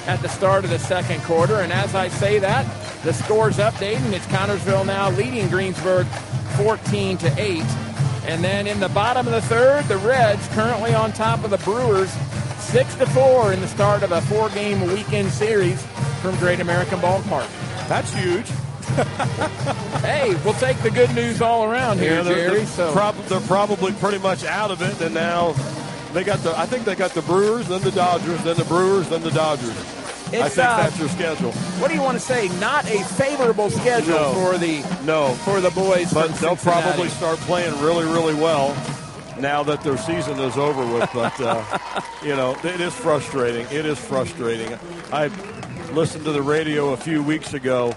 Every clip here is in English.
at the start of the second quarter. And as I say that, the score's updating. It's Connersville now leading Greensburg 14-8. And then in the bottom of the third, the Reds currently on top of the Brewers 6-4 in the start of a 4-game weekend series from Great American Ballpark. That's huge. Hey, we'll take the good news all around here, Jerry. They're probably pretty much out of it, and now I think they got the Brewers, then the Dodgers, then the Brewers, then the Dodgers. I think that's your schedule. What do you want to say? Not a favorable schedule for the boys. But they'll probably start playing really, really well now that their season is over with. But it is frustrating. It is frustrating. I listened to the radio a few weeks ago.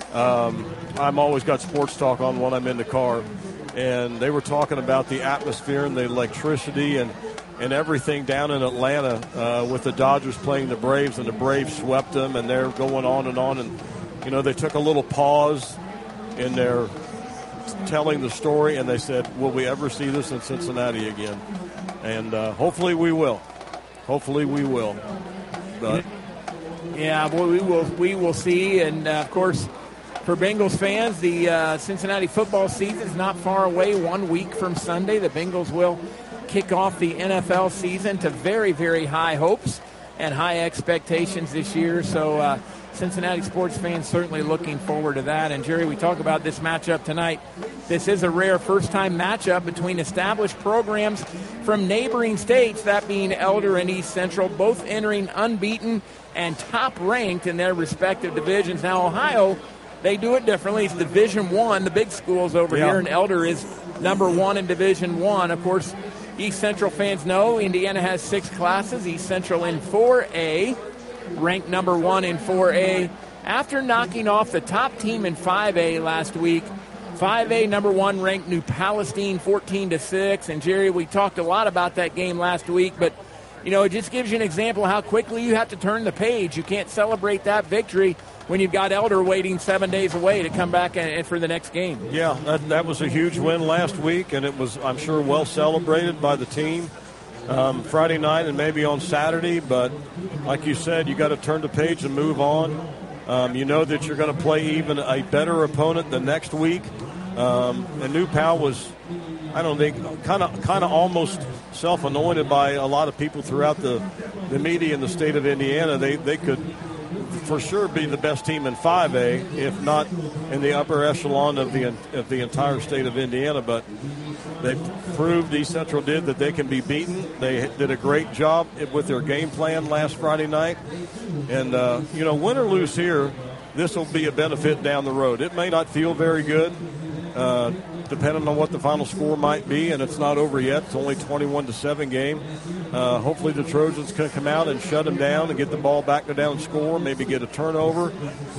I'm always got sports talk on when I'm in the car, and they were talking about the atmosphere and the electricity and everything down in Atlanta with the Dodgers playing the Braves, and the Braves swept them, and they're going on. And, they took a little pause in their telling the story, and they said, will we ever see this in Cincinnati again? And hopefully we will. Hopefully we will. But yeah, we will see. And, of course, for Bengals fans, the Cincinnati football season is not far away. 1 week from Sunday, the Bengals will kick off the NFL season to very, very high hopes and high expectations this year. So Cincinnati sports fans certainly looking forward to that. And, Jerry, we talk about this matchup tonight. This is a rare first-time matchup between established programs from neighboring states, that being Elder and East Central, both entering unbeaten and top-ranked in their respective divisions. Now, Ohio, they do it differently. It's Division I, the big schools over here, and Elder is number 1 in Division I. Of course, East Central fans know Indiana has 6 classes. East Central in 4A, ranked number 1 in 4A. After knocking off the top team in 5A last week, 5A number 1 ranked New Palestine 14-6. And, Jerry, we talked a lot about that game last week, but it just gives you an example of how quickly you have to turn the page. You can't celebrate that victory when you've got Elder waiting 7 days away to come back and for the next game. Yeah, that was a huge win last week, and it was, I'm sure, well celebrated by the team Friday night and maybe on Saturday. But like you said, you got to turn the page and move on. You know that you're going to play even a better opponent the next week. And New Pal was, I don't think, kind of almost self-anointed by a lot of people throughout the media in the state of Indiana. They could for sure be the best team in 5A, if not in the upper echelon of the entire state of Indiana. But they proved, East Central did, that they can be beaten. They did a great job with their game plan last Friday night. And, win or lose here, this will be a benefit down the road. It may not feel very good, depending on what the final score might be, and it's not over yet. It's only 21-7 game. Hopefully the Trojans can come out and shut them down and get the ball back to down and score, maybe get a turnover.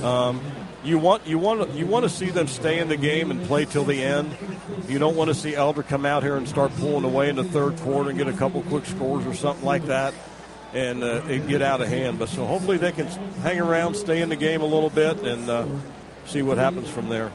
You want to see them stay in the game and play till the end. You don't want to see Elder come out here and start pulling away in the third quarter and get a couple quick scores or something like that and get out of hand. But so hopefully they can hang around, stay in the game a little bit, and see what happens from there.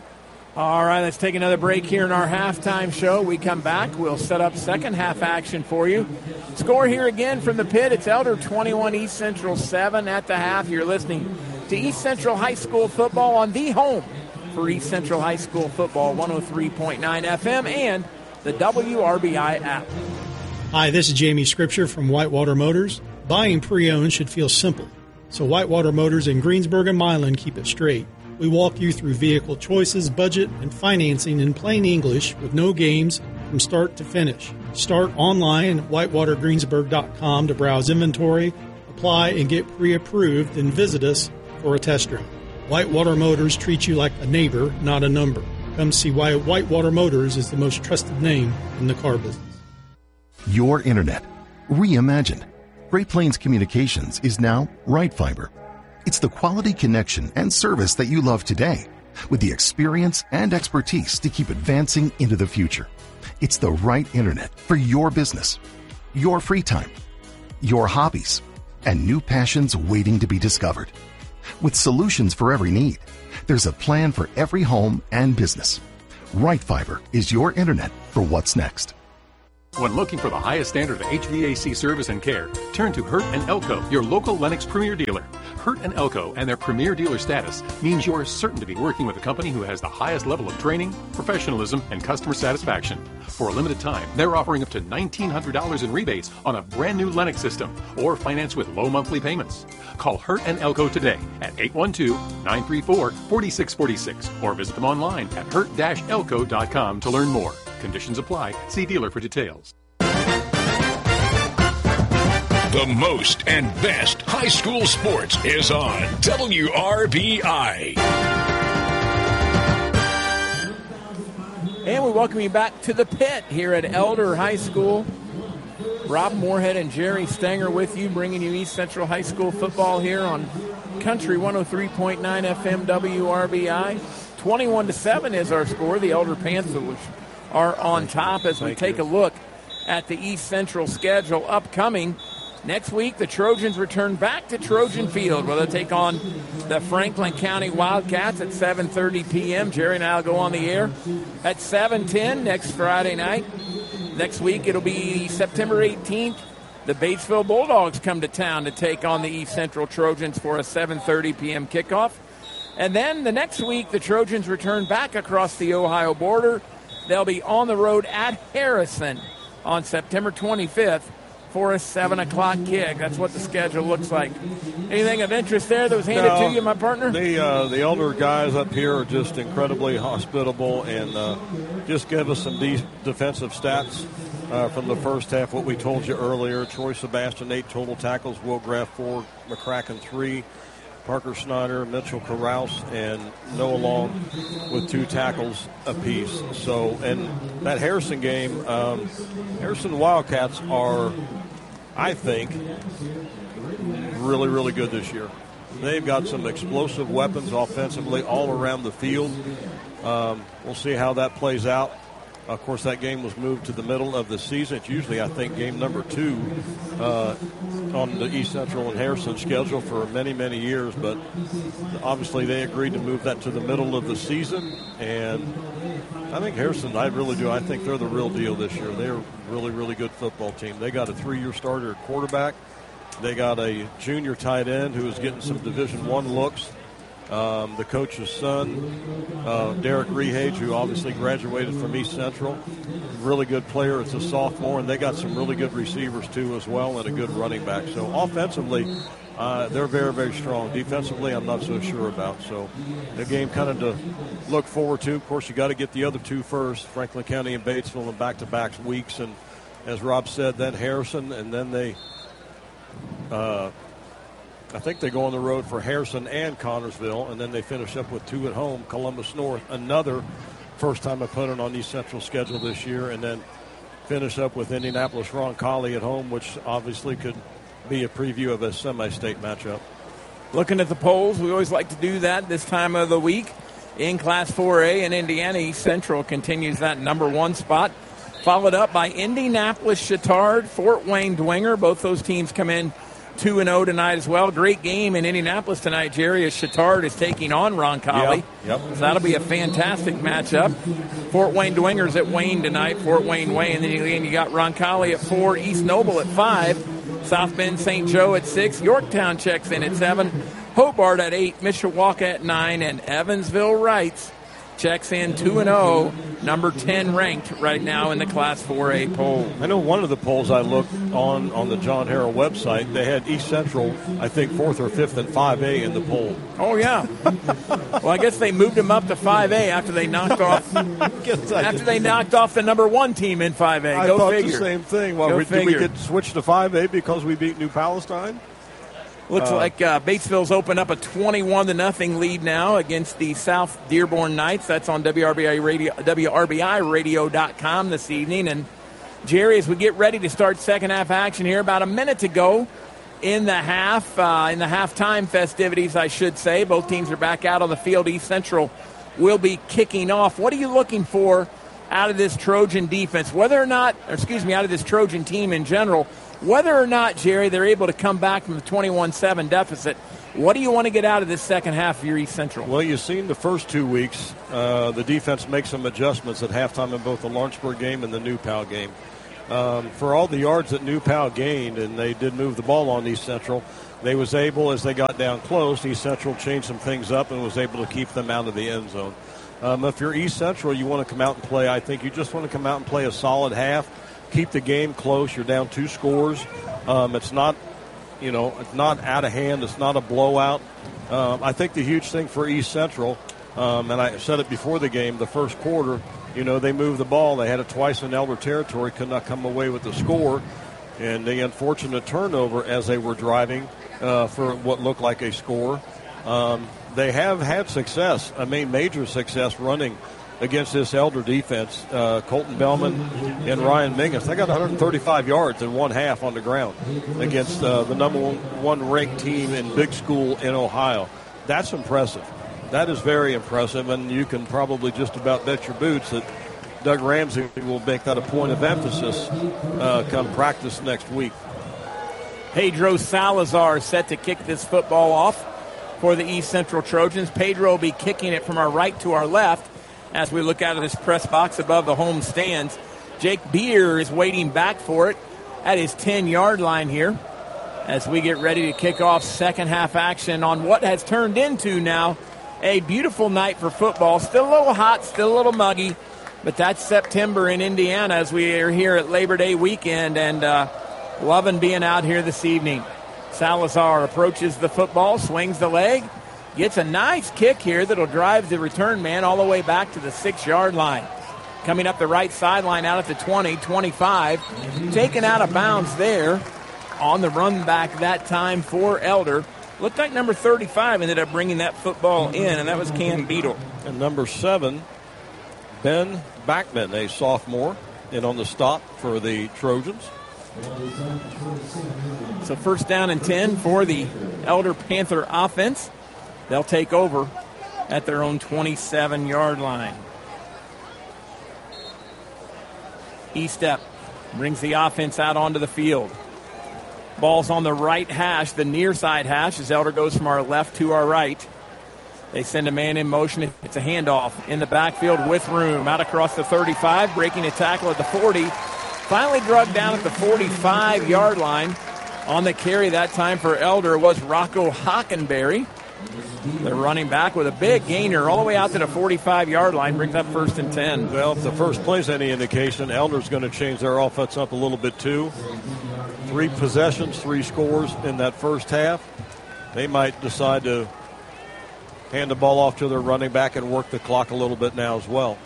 All right, let's take another break here in our halftime show. We come back, we'll set up second half action for you. Score here again from the pit. It's Elder 21, East Central 7 at the half. You're listening to East Central High School football on the home for East Central High School football, 103.9 FM and the WRBI app. Hi, this is Jamie Scripture from Whitewater Motors. Buying pre-owned should feel simple, so Whitewater Motors in Greensburg and Milan keep it straight. We walk you through vehicle choices, budget, and financing in plain English with no games from start to finish. Start online at whitewatergreensburg.com to browse inventory, apply, and get pre-approved, then visit us for a test drive. Whitewater Motors treats you like a neighbor, not a number. Come see why Whitewater Motors is the most trusted name in the car business. Your internet, reimagined. Great Plains Communications is now Right Fiber. It's the quality connection and service that you love today, with the experience and expertise to keep advancing into the future. It's the right internet for your business, your free time, your hobbies, and new passions waiting to be discovered. With solutions for every need, there's a plan for every home and business. Right Fiber is your internet for what's next. When looking for the highest standard of HVAC service and care, turn to Hurt & Elko, your local Lennox Premier dealer. Hurt & Elko and their Premier dealer status means you're certain to be working with a company who has the highest level of training, professionalism, and customer satisfaction. For a limited time, they're offering up to $1,900 in rebates on a brand new Lennox system or finance with low monthly payments. Call Hurt & Elko today at 812-934-4646 or visit them online at hurt-elko.com to learn more. Conditions apply. See dealer for details. The most and best high school sports is on WRBI. And we welcome you back to the pit here at Elder High School. Rob Moorhead and Jerry Stenger with you, bringing you East Central High School football here on Country 103.9 FM WRBI. 21-7 is our score. The Elder Panthers are on top as we take a look at the East Central schedule upcoming. Next week, the Trojans return back to Trojan Field, where they'll take on the Franklin County Wildcats at 7:30 p.m. Jerry and I will go on the air at 7:10 next Friday night. Next week, it'll be September 18th. The Batesville Bulldogs come to town to take on the East Central Trojans for a 7:30 p.m. kickoff. And then the next week, the Trojans return back across the Ohio border. They'll be on the road at Harrison on September 25th for a 7 o'clock kick. That's what the schedule looks like. Anything of interest there that was handed to you, my partner? The Elder guys up here are just incredibly hospitable and just give us some defensive stats from the first half. What we told you earlier, Troy Sebastian, 8 total tackles, Will Graff 4, McCracken 3, Parker Snyder, Mitchell Carouse, and Noah Long with 2 tackles apiece. So, and that Harrison game, Harrison Wildcats are, I think, really, really good this year. They've got some explosive weapons offensively all around the field. We'll see how that plays out. Of course, that game was moved to the middle of the season. It's usually, I think, game number 2 on the East Central and Harrison schedule for many, many years. But obviously, they agreed to move that to the middle of the season. And I think Harrison, I really do. I think they're the real deal this year. They're a really, really good football team. They got a 3-year starter at quarterback. They got a junior tight end who is getting some Division I looks. The coach's son, Derek Rehage, who obviously graduated from East Central, really good player. It's a sophomore, and they got some really good receivers too as well, and a good running back. So offensively, they're very, very strong. Defensively, I'm not so sure about. So the game kind of to look forward to. Of course, you got to get the other 2 first, Franklin County and Batesville, in back-to-back weeks. And as Rob said, then Harrison, and then they I think they go on the road for Harrison and Connorsville, and then they finish up with 2 at home, Columbus North, another first-time opponent on East Central schedule this year, and then finish up with Indianapolis Roncalli at home, which obviously could be a preview of a semi-state matchup. Looking at the polls, we always like to do that this time of the week. In Class 4A in Indiana, East Central continues that number 1 spot, followed up by Indianapolis Chittard, Fort Wayne Dwenger. Both those teams come in 2-0 tonight as well. Great game in Indianapolis tonight, Jerry, as Chittard is taking on Roncalli. Yep. So that'll be a fantastic matchup. Fort Wayne Dwenger's at Wayne tonight, Fort Wayne. And then you got Roncalli at 4, East Noble at 5, South Bend St. Joe at 6, Yorktown checks in at 7, Hobart at 8, Mishawaka at 9, and Evansville Wrights checks in 2-0, number 10 ranked right now in the Class 4A poll. I know one of the polls I looked on the John Harrell website, they had East Central, I think, 4th or 5th in 5A in the poll. Oh, yeah. Well, I guess they moved them up to 5A after they knocked off the number 1 team in 5A. I Go thought figure. the same thing. Well, did we get switched to 5A because we beat New Palestine? Looks like Batesville's opened up a 21-0 lead now against the South Dearborn Knights. That's on WRBIRadio.com this evening. And, Jerry, as we get ready to start second half action here, about a minute to go in the halftime festivities, I should say. Both teams are back out on the field. East Central will be kicking off. What are you looking for out of this Trojan defense? out of this Trojan team in general, whether or not, Jerry, they're able to come back from the 21-7 deficit, what do you want to get out of this second half of your East Central? Well, you've seen the first 2 weeks, the defense make some adjustments at halftime in both the Lawrenceburg game and the New Pal game. For all the yards that New Pal gained, and they did move the ball on East Central, they was able, as they got down close, East Central changed some things up and was able to keep them out of the end zone. If you're East Central, you want to come out and play. I think you just want to come out and play a solid half, keep the game close. You're down 2 scores. It's not, it's not out of hand. It's not a blowout. I think the huge thing for East Central, and I said it before the game, the first quarter, they moved the ball. They had it twice in Elder territory, could not come away with the score. And the unfortunate turnover as they were driving for what looked like a score. They have had success, major success running against this Elder defense. Colton Bellman and Ryan Mingus, they got 135 yards in one half on the ground against the number one ranked team in big school in Ohio. That's impressive. That is very impressive, and you can probably just about bet your boots that Doug Ramsey will make that a point of emphasis come practice next week. Pedro Salazar set to kick this football off for the East Central Trojans. Pedro will be kicking it from our right to our left as we look out of this press box above the home stands. Jake Beer is waiting back for it at his 10-yard line here as we get ready to kick off second half action on what has turned into now a beautiful night for football. Still a little hot, still a little muggy, but that's September in Indiana as we are here at Labor Day weekend, and loving being out here this evening. Salazar approaches the football, swings the leg, gets a nice kick here that'll drive the return man all the way back to the 6-yard line. Coming up the right sideline out at the 20, 25. Taken out of bounds there on the run back that time for Elder. Looked like number 35 ended up bringing that football in, and that was Cam Beadle. And number 7, Ben Backman, a sophomore, in on the stop for the Trojans. So first down and 10 for the Elder Panther offense. They'll take over at their own 27-yard line. E-Step brings the offense out onto the field. Ball's on the right hash, the near side hash, as Elder goes from our left to our right. They send a man in motion. It's a handoff in the backfield with room. Out across the 35, breaking a tackle at the 40. Finally drugged down at the 45-yard line. On the carry that time for Elder was Rocco Hockenberry. The running back with a big gainer all the way out to the 45-yard line, brings up first and 10. Well, if the first play's any indication, Elder's going to change their offense up a little bit too. 3 possessions, 3 scores in that first half. They might decide to hand the ball off to their running back and work the clock a little bit now as well.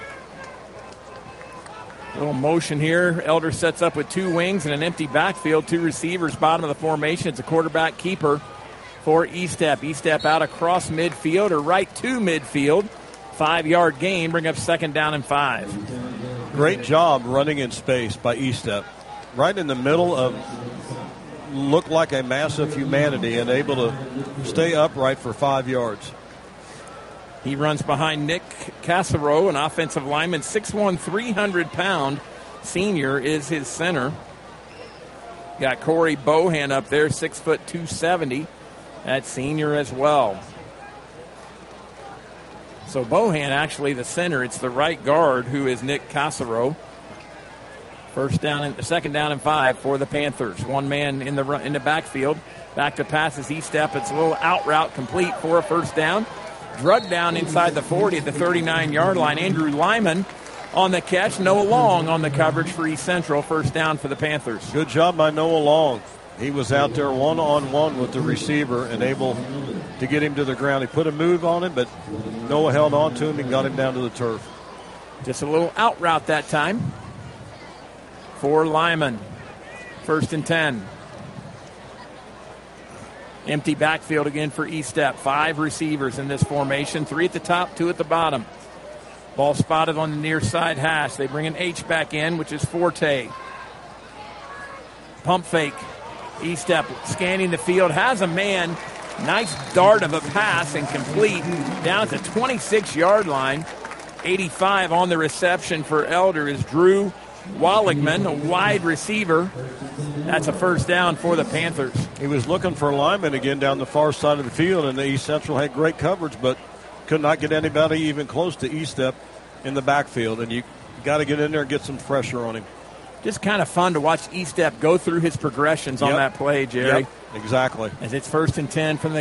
Little motion here. Elder sets up with 2 wings and an empty backfield. 2 receivers, bottom of the formation. It's a quarterback keeper for E-Step. E-Step out across midfield or right to midfield. 5-yard gain, bring up second down and 5. Great job running in space by E-Step. Right in the middle of looked like a mass of humanity and able to stay upright for 5 yards. He runs behind Nick Casaro, an offensive lineman, 6'1", 300-pound senior is his center. Got Corey Bohan up there, 6 foot 270, at senior as well. So Bohan actually the center. It's the right guard who is Nick Casaro. Second down and 5 for the Panthers. One man in the backfield. Back to passes. E-Step. It's a little out route complete for a first down. Drugged down inside the 40 at the 39-yard line. Andrew Lyman on the catch. Noah Long on the coverage for East Central. First down for the Panthers. Good job by Noah Long. He was out there one-on-one with the receiver and able to get him to the ground. He put a move on him, but Noah held on to him and got him down to the turf. Just a little out route that time for Lyman. First and 10. Empty backfield again for E-Step. 5 receivers in this formation. 3 at the top, 2 at the bottom. Ball spotted on the near side hash. They bring an H back in, which is Forte. Pump fake. E-Step scanning the field. Has a man. Nice dart of a pass and complete down at the 26-yard line. 85 on the reception for Elder is Drew Walligman, a wide receiver. That's a first down for the Panthers. He was looking for Lyman again down the far side of the field, and the East Central had great coverage, but could not get anybody even close to E-Step in the backfield, and you got to get in there and get some pressure on him. just kind of fun to watch Estep go through his progressions on that play, Jerry. Yep, exactly. As it's 1st and 10 from the